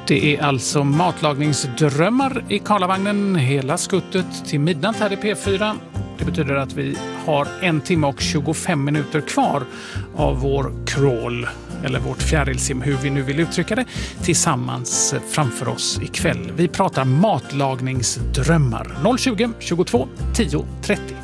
Det är alltså matlagningsdrömmar i Karlavagnen hela skuttet till midnatt här i P4. Det betyder att vi har 1 timme och 25 minuter kvar av vår crawl, eller vårt fjärilsim, hur vi nu vill uttrycka det, tillsammans framför oss ikväll. Vi pratar matlagningsdrömmar. 020 22 10 30.